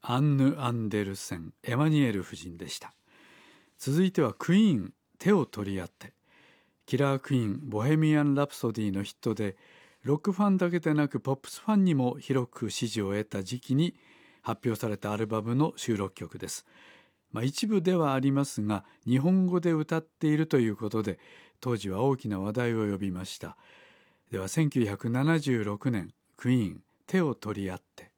アンヌ・アンデルセン、エマニュエル夫人でした。続いてはクイーン、手を取り合って。キラークイーン、ボヘミアン・ラプソディのヒットで、ロックファンだけでなくポップスファンにも広く支持を得た時期に発表されたアルバムの収録曲です。一部ではありますが、日本語で歌っているということで、当時は大きな話題を呼びました。では1976年、クイーン、手を取り合って。